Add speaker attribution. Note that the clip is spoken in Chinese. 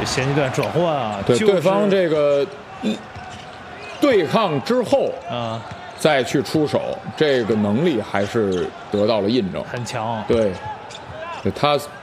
Speaker 1: 前阶段转换啊，
Speaker 2: 对、对方这个对抗之后
Speaker 1: 啊，
Speaker 2: 再去出手，这个能力还是得到了印证，
Speaker 1: 很强。
Speaker 2: 对，他